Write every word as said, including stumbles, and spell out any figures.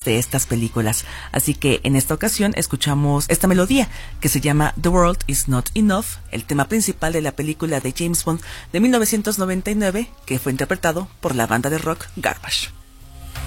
de estas películas. Así que en esta ocasión escuchamos esta melodía que se llama The World Is Not Enough, el tema principal de la película de James Bond de mil novecientos noventa y nueve, que fue interpretado por la banda de rock Garbage.